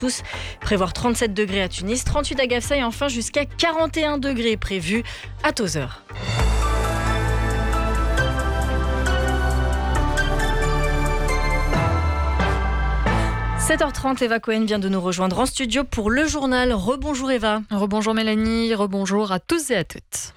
tous prévoir 37 degrés à Tunis, 38 à Gafsa et enfin jusqu'à 41 degrés prévus à Tozeur. « 7h30, Eva Cohen vient de nous rejoindre en studio pour le journal. Rebonjour Eva. Rebonjour Mélanie, rebonjour à tous et à toutes.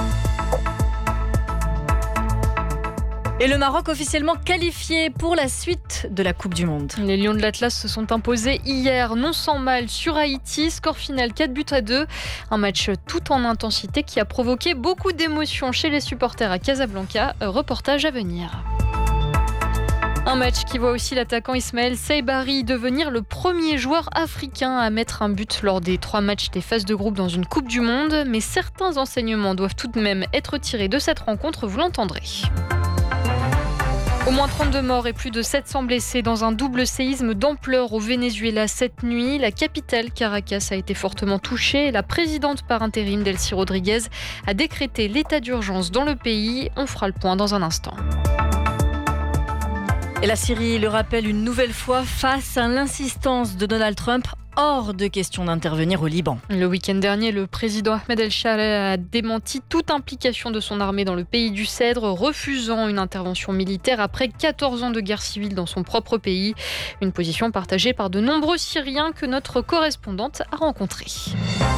Et le Maroc officiellement qualifié pour la suite de la Coupe du Monde. Les Lions de l'Atlas se sont imposés hier, non sans mal, sur Haïti. Score final 4-2. Un match tout en intensité qui a provoqué beaucoup d'émotions chez les supporters à Casablanca. Reportage à venir. Un match qui voit aussi l'attaquant Ismaël Saibari devenir le premier joueur africain à mettre un but lors des 3 matchs des phases de groupe dans une Coupe du Monde. Mais certains enseignements doivent tout de même être tirés de cette rencontre, vous l'entendrez. Au moins 32 morts et plus de 700 blessés dans un double séisme d'ampleur au Venezuela cette nuit. La capitale, Caracas, a été fortement touchée. La présidente par intérim, Delcy Rodriguez, a décrété l'état d'urgence dans le pays. On fera le point dans un instant. Et la Syrie le rappelle une nouvelle fois face à l'insistance de Donald Trump. Hors de question d'intervenir au Liban. Le week-end dernier, le président Ahmed El-Sharaa a démenti toute implication de son armée dans le pays du Cèdre, refusant une intervention militaire après 14 ans de guerre civile dans son propre pays. Une position partagée par de nombreux Syriens que notre correspondante a rencontrés.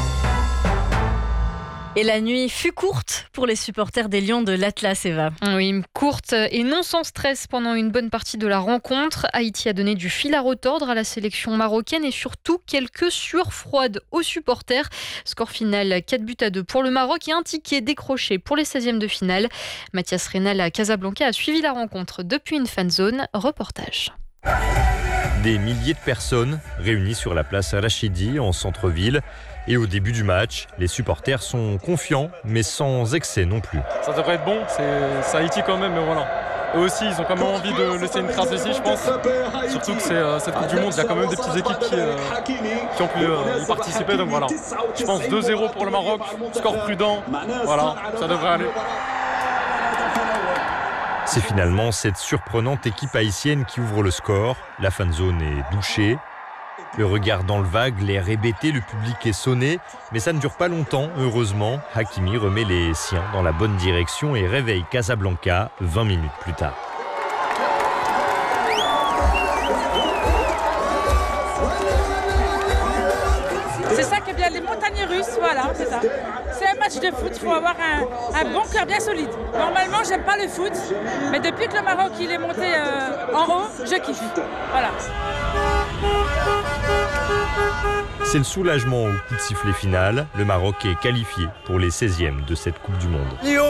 Et la nuit fut courte pour les supporters des Lions de l'Atlas, Eva. Oui, courte et non sans stress pendant une bonne partie de la rencontre. Haïti a donné du fil à retordre à la sélection marocaine et surtout quelques sueurs froides aux supporters. Score final 4-2 pour le Maroc et un ticket décroché pour les 16e de finale. Mathias Reynal à Casablanca a suivi la rencontre depuis une fan zone. Reportage. Des milliers de personnes réunies sur la place Rachidi en centre-ville. Et au début du match, les supporters sont confiants, mais sans excès non plus. Ça devrait être bon, c'est Haïti quand même, mais voilà. Eux aussi, ils ont quand même envie de laisser une trace ici, je pense. Surtout que c'est cette Coupe du Monde, il y a quand même des petites équipes qui ont pu y participer. Donc voilà, je pense 2-0 pour le Maroc, score prudent, voilà, ça devrait aller. C'est finalement cette surprenante équipe haïtienne qui ouvre le score. La fan zone est douchée. Le regard dans le vague, l'air hébété, le public est sonné. Mais ça ne dure pas longtemps, heureusement. Hakimi remet les siens dans la bonne direction et réveille Casablanca 20 minutes plus tard. C'est ça qui est bien, les montagnes russes, voilà, c'est ça. C'est un match de foot, il faut avoir un bon cœur bien solide. Normalement, j'aime pas le foot, mais depuis que le Maroc il est monté en haut, je kiffe. Voilà. C'est le soulagement au coup de sifflet final. Le Maroc est qualifié pour les 16e de cette Coupe du Monde.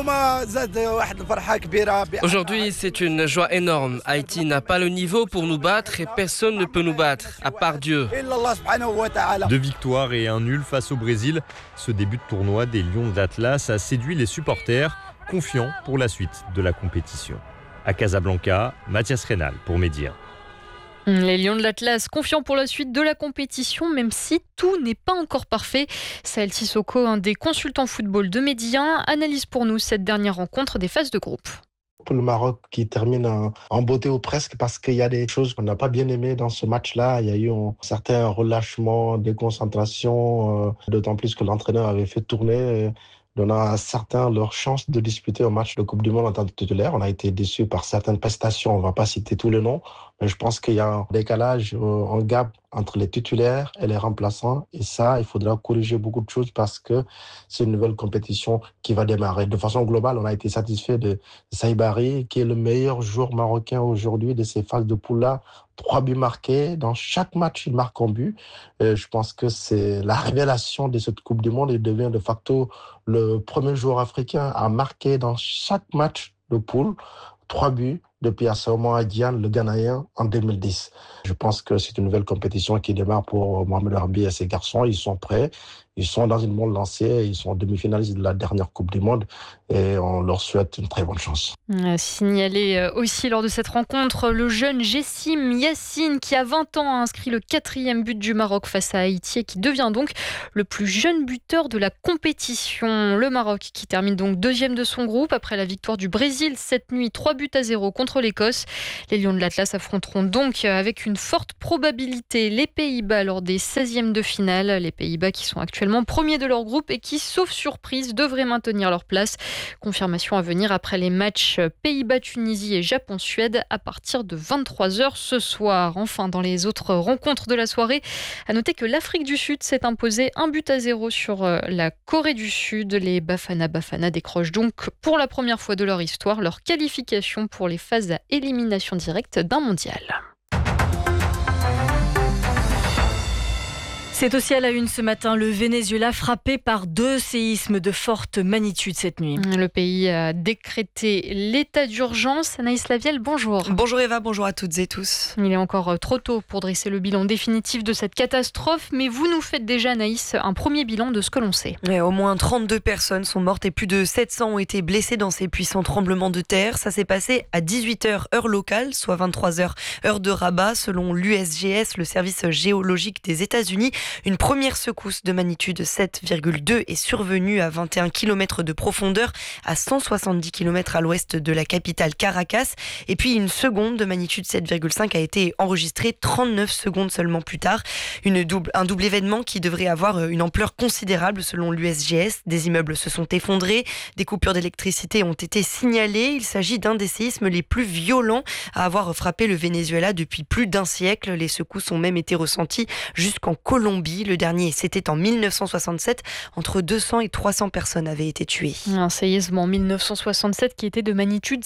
Aujourd'hui, c'est une joie énorme. Haïti n'a pas le niveau pour nous battre et personne ne peut nous battre, à part Dieu. 2 victoires et un nul face au Brésil. Ce début de tournoi des Lions de l'Atlas a séduit les supporters, confiants pour la suite de la compétition. À Casablanca, Mathias Reynal pour Média. Les Lions de l'Atlas confiants pour la suite de la compétition, même si tout n'est pas encore parfait. Sahel Sissoko, un des consultants football de Média, analyse pour nous cette dernière rencontre des phases de groupe. Pour le Maroc qui termine en beauté ou presque, parce qu'il y a des choses qu'on n'a pas bien aimées dans ce match-là. Il y a eu un certain relâchement, déconcentration, d'autant plus que l'entraîneur avait fait tourner, donnant à certains leur chance de disputer un match de Coupe du Monde en tant que titulaire. On a été déçus par certaines prestations, on ne va pas citer tous les noms, mais je pense qu'il y a un décalage, un gap entre les titulaires et les remplaçants. Et ça, il faudra corriger beaucoup de choses parce que c'est une nouvelle compétition qui va démarrer. De façon globale, on a été satisfait de Saibari, qui est le meilleur joueur marocain aujourd'hui de ces phases de poule-là. 3 buts marqués. Dans chaque match, il marque un but. Je pense que c'est la révélation de cette Coupe du Monde. Il devient de facto le premier joueur africain à marquer dans chaque match de poule 3 buts depuis Asamoah Gyan, le Ghanéen, en 2010. Je pense que c'est une nouvelle compétition qui démarre pour Mohamed Harbi et ses garçons. Ils sont prêts. Ils sont dans une bonne lancée, ils sont demi-finalistes de la dernière Coupe du Monde et on leur souhaite une très bonne chance. Signalé aussi lors de cette rencontre, le jeune Jessim Yassine qui a 20 ans a inscrit le 4e but du Maroc face à Haïti et qui devient donc le plus jeune buteur de la compétition. Le Maroc qui termine donc 2e de son groupe après la victoire du Brésil cette nuit 3-0 contre contre l'Écosse. Les Lions de l'Atlas affronteront donc avec une forte probabilité les Pays-Bas lors des 16e de finale. Les Pays-Bas qui sont actuellement premiers de leur groupe et qui, sauf surprise, devraient maintenir leur place. Confirmation à venir après les matchs Pays-Bas-Tunisie et Japon-Suède à partir de 23h ce soir. Enfin, dans les autres rencontres de la soirée, à noter que l'Afrique du Sud s'est imposée 1-0 sur la Corée du Sud. Les Bafana décrochent donc pour la première fois de leur histoire leur qualification pour les phases à élimination directe d'un mondial. C'est aussi à la une ce matin, le Venezuela frappé par 2 séismes de forte magnitude cette nuit. Le pays a décrété l'état d'urgence. Anaïs Lavielle, bonjour. Bonjour Eva, bonjour à toutes et tous. Il est encore trop tôt pour dresser le bilan définitif de cette catastrophe, mais vous nous faites déjà, Anaïs, un premier bilan de ce que l'on sait. Et au moins 32 personnes sont mortes et plus de 700 ont été blessées dans ces puissants tremblements de terre. Ça s'est passé à 18h heure locale, soit 23h heure de Rabat, selon l'USGS, le service géologique des États-Unis. Une première secousse de magnitude 7,2 est survenue à 21 km de profondeur, à 170 km à l'ouest de la capitale Caracas. Et puis une seconde de magnitude 7,5 a été enregistrée 39 secondes seulement plus tard. Un double événement qui devrait avoir une ampleur considérable selon l'USGS. Des immeubles se sont effondrés, des coupures d'électricité ont été signalées. Il s'agit d'un des séismes les plus violents à avoir frappé le Venezuela depuis plus d'un siècle. Les secousses ont même été ressenties jusqu'en Colombie. Le dernier, c'était en 1967. Entre 200 et 300 personnes avaient été tuées. Un séisme en 1967 qui était de magnitude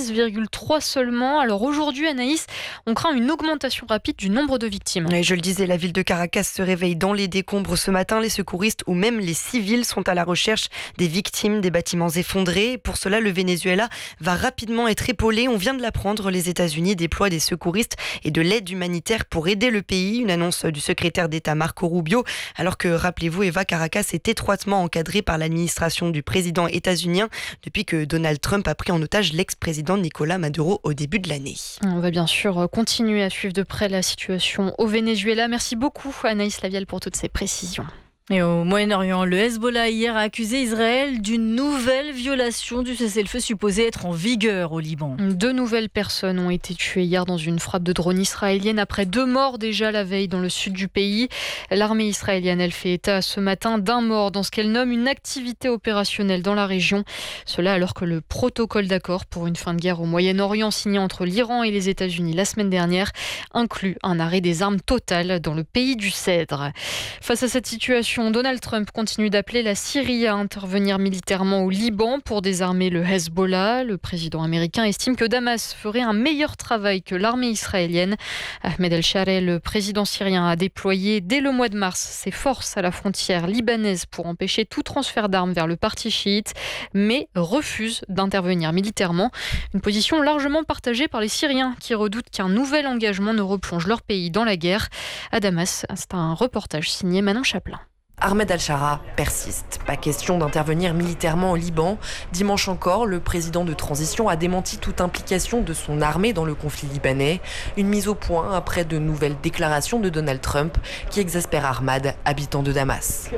6,3 seulement. Alors aujourd'hui, Anaïs, on craint une augmentation rapide du nombre de victimes. Et je le disais, la ville de Caracas se réveille dans les décombres ce matin. Les secouristes ou même les civils sont à la recherche des victimes des bâtiments effondrés. Pour cela, le Venezuela va rapidement être épaulé. On vient de l'apprendre, les États-Unis déploient des secouristes et de l'aide humanitaire pour aider le pays. Une annonce du secrétaire d'État Marco Rubio, alors que, rappelez-vous, Eva, Caracas est étroitement encadrée par l'administration du président états-unien depuis que Donald Trump a pris en otage l'ex-président Nicolás Maduro au début de l'année. On va bien sûr continuer à suivre de près la situation au Venezuela. Merci beaucoup Anaïs Lavielle pour toutes ces précisions. Et au Moyen-Orient, le Hezbollah hier a accusé Israël d'une nouvelle violation du cessez-le-feu supposé être en vigueur au Liban. 2 nouvelles personnes ont été tuées hier dans une frappe de drone israélienne après 2 morts déjà la veille dans le sud du pays. L'armée israélienne, elle fait état ce matin d'un mort dans ce qu'elle nomme une activité opérationnelle dans la région. Cela alors que le protocole d'accord pour une fin de guerre au Moyen-Orient signé entre l'Iran et les États-Unis la semaine dernière inclut un arrêt des armes total dans le pays du Cèdre. Face à cette situation, Donald Trump continue d'appeler la Syrie à intervenir militairement au Liban pour désarmer le Hezbollah. Le président américain estime que Damas ferait un meilleur travail que l'armée israélienne. Ahmed El-Shareh, le président syrien, a déployé dès le mois de mars ses forces à la frontière libanaise pour empêcher tout transfert d'armes vers le parti chiite, mais refuse d'intervenir militairement. Une position largement partagée par les Syriens qui redoutent qu'un nouvel engagement ne replonge leur pays dans la guerre. À Damas, c'est un reportage signé Manon Chaplin. Ahmed Al-Shara persiste. Pas question d'intervenir militairement au Liban. Dimanche encore, le président de transition a démenti toute implication de son armée dans le conflit libanais. Une mise au point après de nouvelles déclarations de Donald Trump qui exaspère Ahmad, habitant de Damas.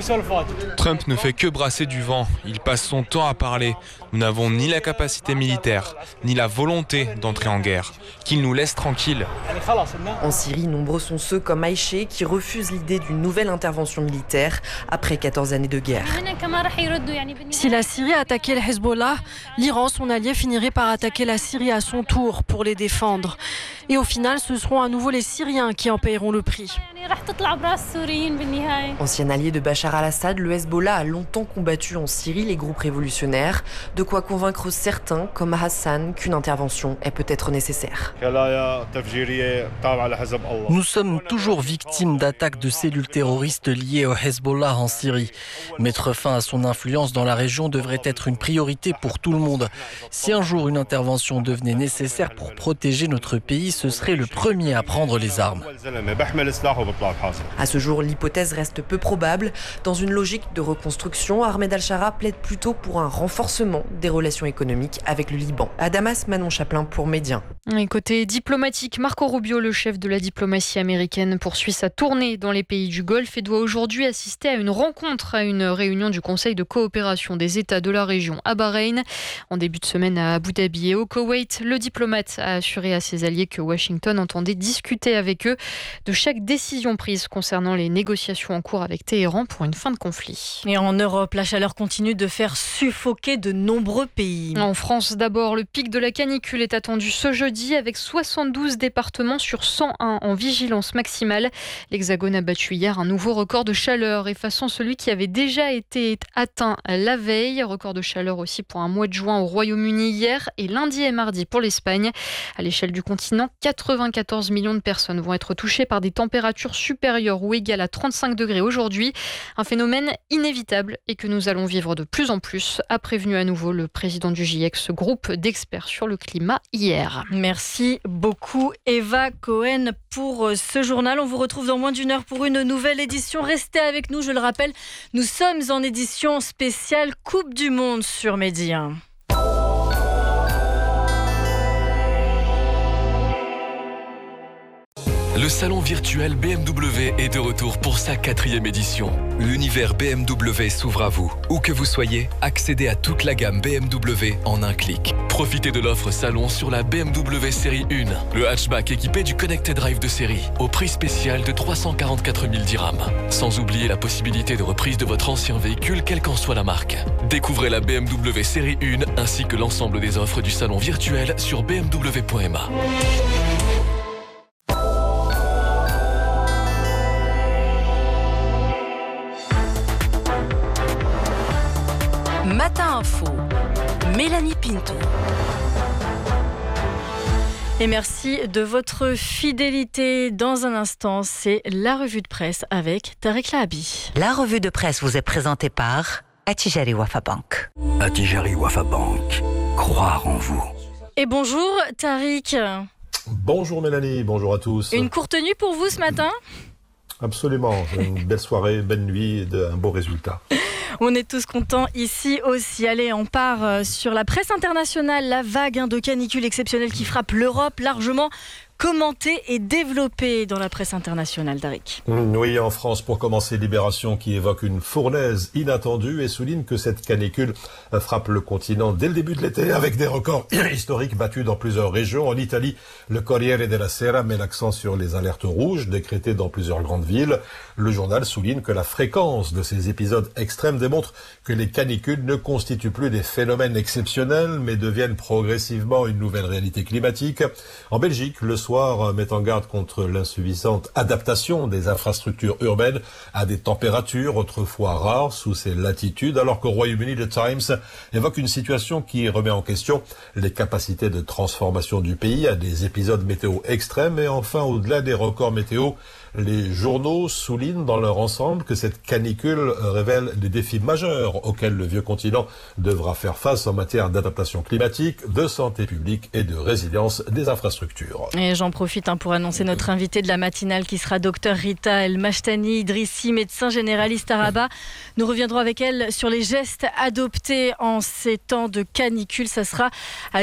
Trump ne fait que brasser du vent. Il passe son temps à parler. Nous n'avons ni la capacité militaire, ni la volonté d'entrer en guerre. Qu'il nous laisse tranquilles. En Syrie, nombreux sont ceux comme Aïché qui refusent l'idée d'une nouvelle intervention militaire après 14 années de guerre. Si la Syrie attaquait le Hezbollah, l'Iran, son allié, finirait par attaquer la Syrie à son tour pour les défendre. Et au final, ce seront à nouveau les Syriens qui en paieront le prix. Ancien allié de Bachar al-Assad, le Hezbollah a longtemps combattu en Syrie les groupes révolutionnaires, de quoi convaincre certains, comme Hassan, qu'une intervention est peut-être nécessaire. Nous sommes toujours victimes d'attaques de cellules terroristes liées au Hezbollah en Syrie. Mettre fin à son influence dans la région devrait être une priorité pour tout le monde. Si un jour une intervention devenait nécessaire pour protéger notre pays, ce serait le premier à prendre les armes. À ce jour, l'hypothèse reste peu probable. Dans une logique de reconstruction, Ahmed al-Shara plaide plutôt pour un renforcement des relations économiques avec le Liban. À Damas, Manon Chaplin pour Média. Et côté diplomatique, Marco Rubio, le chef de la diplomatie américaine, poursuit sa tournée dans les pays du Golfe et doit aujourd'hui assister à une rencontre, à une réunion du Conseil de coopération des États de la région à Bahreïn. En début de semaine à Abu Dhabi et au Koweït, le diplomate a assuré à ses alliés que Washington entendait discuter avec eux de chaque décision prise concernant les négociations en cours avec Téhéran pour une fin de conflit. Et en Europe, la chaleur continue de faire suffoquer de nombreux pays. En France, d'abord, le pic de la canicule est attendu ce jeudi avec 72 départements sur 101 en vigilance maximale. L'Hexagone a battu hier un nouveau record de chaleur, effaçant celui qui avait déjà été atteint la veille. Record de chaleur aussi pour un mois de juin au Royaume-Uni hier et lundi et mardi pour l'Espagne. À l'échelle du continent, 94 millions de personnes vont être touchées par des températures supérieures ou égales à 35 degrés aujourd'hui. Un phénomène inévitable et que nous allons vivre de plus en plus, a prévenu à nouveau le président du GIEC, ce groupe d'experts sur le climat hier. Merci beaucoup Eva Cohen pour ce journal. On vous retrouve dans moins d'une heure pour une nouvelle édition. Restez avec nous, je le rappelle, nous sommes en édition spéciale Coupe du Monde sur Média. Le salon virtuel BMW est de retour pour sa 4e édition. L'univers BMW s'ouvre à vous. Où que vous soyez, accédez à toute la gamme BMW en un clic. Profitez de l'offre salon sur la BMW série 1, le hatchback équipé du Connected Drive de série, au prix spécial de 344 000 dirhams. Sans oublier la possibilité de reprise de votre ancien véhicule, quelle qu'en soit la marque. Découvrez la BMW série 1 ainsi que l'ensemble des offres du salon virtuel sur bmw.ma. Matin Info, Mélanie Pinto. Et merci de votre fidélité. Dans un instant, c'est la revue de presse avec Tariq Lahabi. La revue de presse vous est présentée par Attijari Wafa Bank. Attijari Wafa Bank, croire en vous. Et bonjour Tariq. Bonjour Mélanie, bonjour à tous. Une courte nuit pour vous ce matin ? Absolument, une belle soirée, belle nuit et un beau résultat. On est tous contents ici aussi. Allez, on part sur la presse internationale. La vague de canicule exceptionnelle qui frappe l'Europe, largement commentée et développée dans la presse internationale, Tariq. Oui, en France, pour commencer, Libération qui évoque une fournaise inattendue et souligne que cette canicule frappe le continent dès le début de l'été avec des records historiques battus dans plusieurs régions. En Italie, le Corriere della Sera met l'accent sur les alertes rouges décrétées dans plusieurs grandes villes. Le journal souligne que la fréquence de ces épisodes extrêmes démontre que les canicules ne constituent plus des phénomènes exceptionnels mais deviennent progressivement une nouvelle réalité climatique. En Belgique, le soir met en garde contre l'insuffisante adaptation des infrastructures urbaines à des températures autrefois rares sous ces latitudes, alors qu'au Royaume-Uni, le Times évoque une situation qui remet en question les capacités de transformation du pays à des épisodes météo extrêmes. Et enfin, au-delà des records météo, les journaux soulignent dans leur ensemble que cette canicule révèle des défis majeurs auxquels le vieux continent devra faire face en matière d'adaptation climatique, de santé publique et de résilience des infrastructures. Et j'en profite pour annoncer notre invitée de la matinale qui sera Dr Rita El Mashtani Idrissi, médecin généraliste à Rabat. Nous reviendrons avec elle sur les gestes adoptés en ces temps de canicule. Ça sera à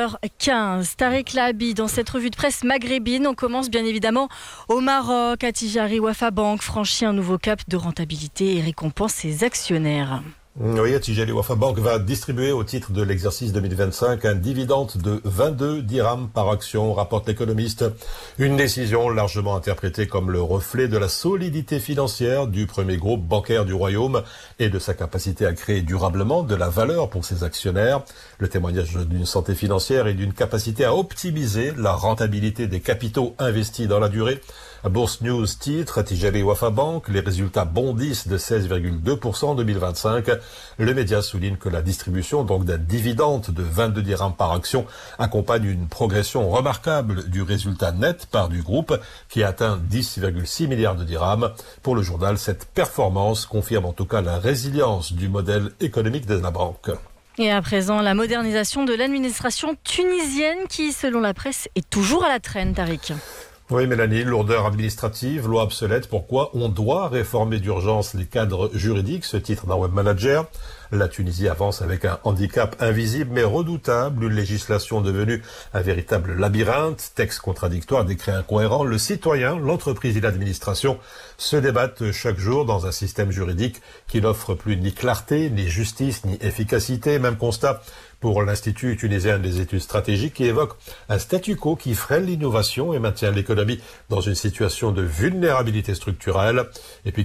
8h15. Tariq Lahabi, dans cette revue de presse maghrébine, on commence bien évidemment au Maroc. Attijari Wafa Bank franchit un nouveau cap de rentabilité et récompense ses actionnaires. Oui, Attijari Wafa Bank va distribuer au titre de l'exercice 2025 un dividende de 22 dirhams par action, rapporte l'économiste. Une décision largement interprétée comme le reflet de la solidité financière du premier groupe bancaire du Royaume et de sa capacité à créer durablement de la valeur pour ses actionnaires. Le témoignage d'une santé financière et d'une capacité à optimiser la rentabilité des capitaux investis dans la durée. Bourse News titre, Attijari Wafa Bank, les résultats bondissent de 16,2% en 2025. Le média souligne que la distribution donc d'un dividende de 22 dirhams par action accompagne une progression remarquable du résultat net part du groupe qui atteint 10,6 milliards de dirhams. Pour le journal, cette performance confirme en tout cas la résilience du modèle économique de la banque. Et à présent, la modernisation de l'administration tunisienne qui, selon la presse, est toujours à la traîne, Tariq. Oui, Mélanie, lourdeur administrative, loi obsolète. Pourquoi on doit réformer d'urgence les cadres juridiques, ce titre d'un web manager. La Tunisie avance avec un handicap invisible mais redoutable, une législation devenue un véritable labyrinthe, textes contradictoires, décrets incohérents. Le citoyen, l'entreprise et l'administration se débattent chaque jour dans un système juridique qui n'offre plus ni clarté, ni justice, ni efficacité. Même constat pour l'Institut tunisien des études stratégiques qui évoque un statu quo qui freine l'innovation et maintient l'économie dans une situation de vulnérabilité structurelle. Et puis